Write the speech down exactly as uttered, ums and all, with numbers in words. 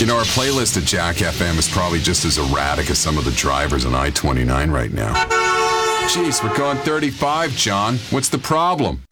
You know, our playlist at Jack F M is probably just as erratic as some of the drivers on I twenty-nine right now. Jeez, we're going thirty-five, John. What's the problem?